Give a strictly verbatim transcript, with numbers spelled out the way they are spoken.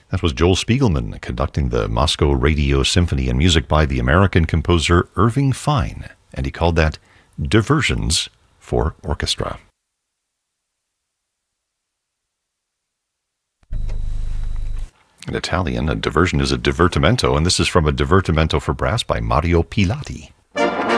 That was Joel Spiegelman conducting the Moscow Radio Symphony and music by the American composer Irving Fine, and he called that Diversions for Orchestra. In Italian, a diversion is a divertimento, and this is from a divertimento for brass by Mario Pilati.